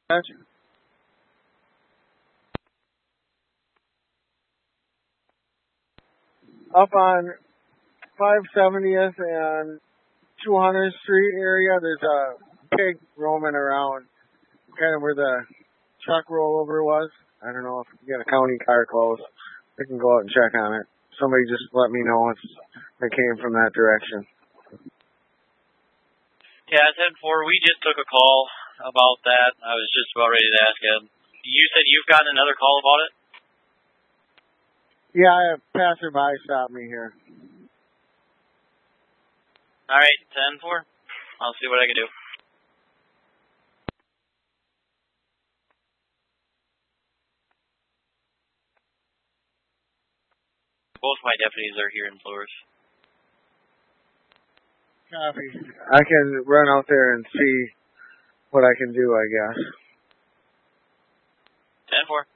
Gotcha. Up on 570th and 200th Street area, there's a pig roaming around, kind of where the truck rollover was. I don't know if you got a county car close. I can go out and check on it. Somebody just let me know if it came from that direction. Yeah, 10-4, we just took a call about that. I was just about ready to ask him. You said you've gotten another call about it? Yeah, a passerby stopped me here. All right, 10-4. I'll see what I can do. Both my deputies are here in Flores. Copy. I can run out there and see what I can do, I guess. 10-4.